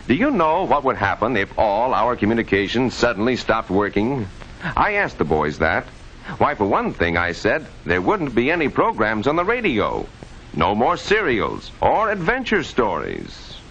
Do you know what would happen if all our communications suddenly stopped working? I asked the boys that. Why, for one thing, I said, there wouldn't be any programs on the radio. No more serials or adventure stories.